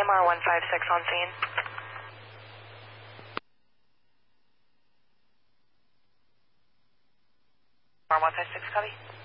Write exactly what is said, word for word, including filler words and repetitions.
R one five six on scene. R one five six, copy.